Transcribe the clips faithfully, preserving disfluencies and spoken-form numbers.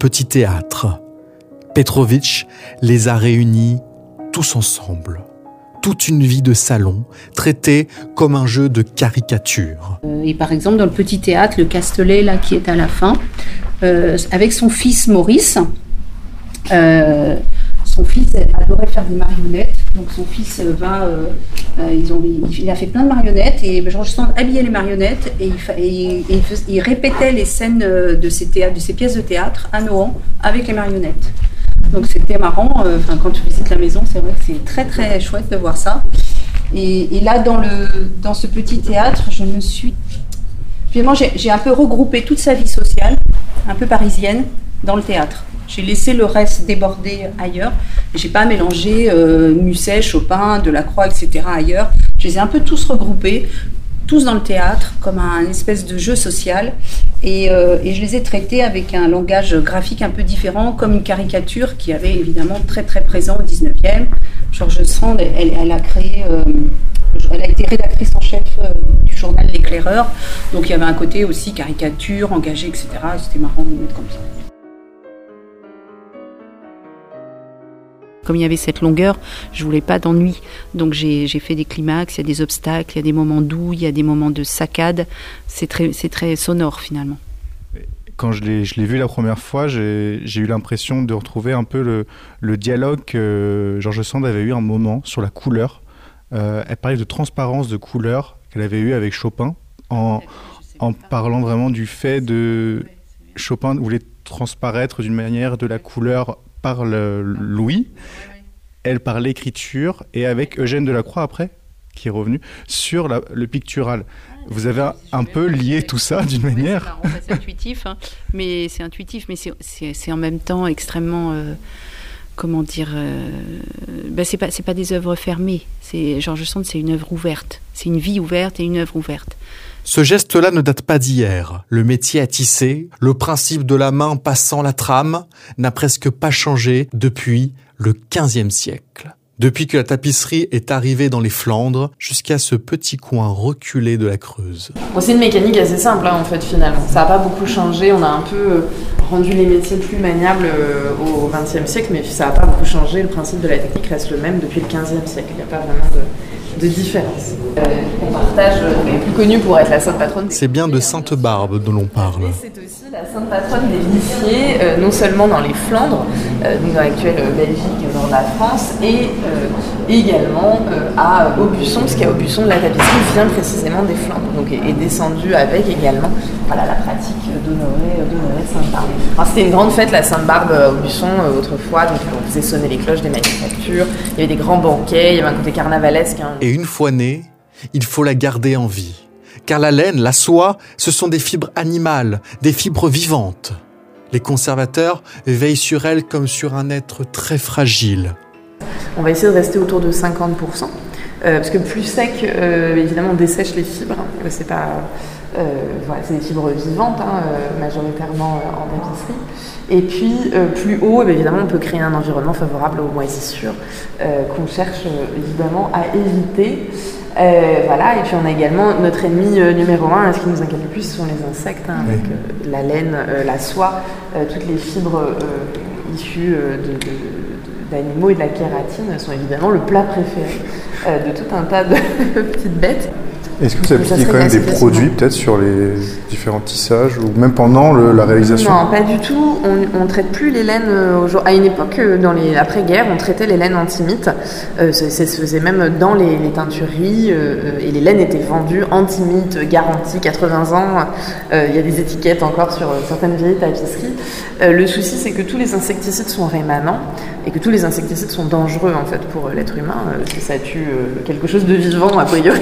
petit théâtre. Petrovitch les a réunis tous ensemble. Toute une vie de salon, traitée comme un jeu de caricature. Et par exemple, dans le petit théâtre, le Castelet, là, qui est à la fin, euh, avec son fils Maurice, euh, son fils adorait faire des marionnettes. Donc son fils va, euh, euh, ils ont, il a fait plein de marionnettes et Georges Sand habillait les marionnettes et, il, fa, et, et il, fais, il répétait les scènes de ses, théâtres, de ses pièces de théâtre à Nohant avec les marionnettes. Donc c'était marrant, euh, quand tu visites la maison, c'est vrai que c'est très très chouette de voir ça. Et, et là, dans, le, dans ce petit théâtre, je me suis... Finalement, j'ai, j'ai un peu regroupé toute sa vie sociale, un peu parisienne, dans le théâtre. J'ai laissé le reste déborder ailleurs. Je n'ai pas mélangé euh, Musset, Chopin, Delacroix, et cetera ailleurs. Je les ai un peu tous regroupés, tous dans le théâtre, comme un espèce de jeu social. Et, euh, et je les ai traités avec un langage graphique un peu différent, comme une caricature qui avait évidemment très très présent au dix-neuvième. Georges Sand, elle, elle a créé, euh, elle a été rédactrice en chef euh, du journal L'Éclaireur. Donc il y avait un côté aussi caricature, engagé, et cetera. C'était marrant de le mettre comme ça. Comme il y avait cette longueur, je voulais pas d'ennui. Donc j'ai, j'ai fait des climax, il y a des obstacles, il y a des moments doux, il y a des moments de saccade. C'est très, c'est très sonore finalement. Quand je l'ai, je l'ai vu la première fois, j'ai, j'ai eu l'impression de retrouver un peu le, le dialogue que Georges Sand avait eu un moment sur la couleur. Euh, elle parlait de transparence de couleur qu'elle avait eu avec Chopin, en, en parlant vraiment du fait de... Chopin voulait transparaître d'une manière de la couleur par le l'ouïe, elle par l'écriture, et avec Eugène Delacroix après, qui est revenu, sur la, le pictural. Vous avez un, un peu lié tout ça d'une oui, manière. C'est marrant, c'est intuitif, hein, mais c'est intuitif, mais c'est, c'est, c'est en même temps extrêmement, euh, comment dire, euh, ben c'est pas c'est pas des œuvres fermées. C'est Georges Sand, c'est une œuvre ouverte, c'est une vie ouverte et une œuvre ouverte. Ce geste-là ne date pas d'hier. Le métier à tisser, le principe de la main passant la trame, n'a presque pas changé depuis le quinzième siècle. Depuis que la tapisserie est arrivée dans les Flandres, jusqu'à ce petit coin reculé de la Creuse. Bon, c'est une mécanique assez simple, hein, en fait, finalement. Ça n'a pas beaucoup changé. On a un peu rendu les métiers plus maniables au vingtième siècle, mais ça n'a pas beaucoup changé. Le principe de la technique reste le même depuis le quinzième siècle. Il n'y a pas vraiment de... de différence. Euh, on partage, elle est plus connue pour être la sainte patronne des... C'est bien de Sainte-Barbe dont l'on parle. Et c'est aussi la sainte patronne des lissiers, euh, non seulement dans les Flandres, euh, donc dans l'actuelle Belgique, dans la France, et euh, également euh, à Aubusson, parce qu'à Aubusson, la tapisserie vient précisément des Flandres, donc est, est descendue avec également voilà, la pratique d'honorer, d'honorer Sainte-Barbe. Alors, c'était une grande fête, la Sainte-Barbe à Aubusson, euh, autrefois, donc on faisait sonner les cloches des manufactures, il y avait des grands banquets, il y avait un côté carnavalesque. Hein. Et une fois née, il faut la garder en vie. Car la laine, la soie, ce sont des fibres animales, des fibres vivantes. Les conservateurs veillent sur elle comme sur un être très fragile. On va essayer de rester autour de cinquante pour cent, euh, parce que plus sec, euh, évidemment, on dessèche les fibres. C'est pas, euh, voilà, c'est des fibres vivantes, hein, euh, majoritairement euh, en tapisserie. Et puis, euh, plus haut, eh évidemment, on peut créer un environnement favorable aux moisissures euh, qu'on cherche euh, évidemment à éviter. Euh, voilà, et puis on a également notre ennemi euh, numéro un, ce qui nous inquiète le plus, ce sont les insectes, hein, oui. avec euh, la laine, euh, la soie, euh, toutes les fibres euh, issues euh, de, de, de, d'animaux et de la kératine sont évidemment le plat préféré euh, de tout un tas de petites bêtes. Est-ce que vous appliquez quand même des produits peut-être sur les différents tissages ou même pendant le, la réalisation ? Non, pas du tout. On ne traite plus les laines euh, à une époque, euh, dans les après-guerre, on traitait les laines antimites. Euh, ça, ça se faisait même dans les, les teintureries euh, et les laines étaient vendues antimites, garantie quatre-vingts ans. Euh, il y a des étiquettes encore sur euh, certaines vieilles tapisseries. Euh, le souci, c'est que tous les insecticides sont rémanents et que tous les insecticides sont dangereux en fait pour l'être humain. Euh, si ça tue euh, quelque chose de vivant, a priori.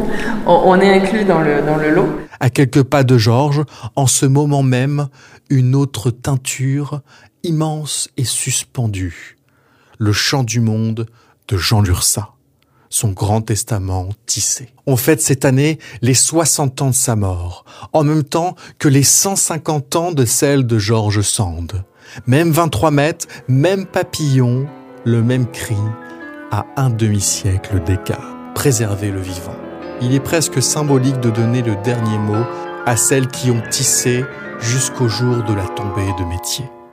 On est inclus dans le, dans le lot. À quelques pas de Georges, en ce moment même, une autre teinture immense et suspendue. Le Chant du monde de Jean Lurçat. Son grand testament tissé. On fête cette année les soixante ans de sa mort, en même temps que les cent cinquante ans de celle de Georges Sand. Même vingt-trois mètres, même papillon, le même cri, à un demi-siècle d'écart. Préserver le vivant. Il est presque symbolique de donner le dernier mot à celles qui ont tissé jusqu'au jour de la tombée de métier.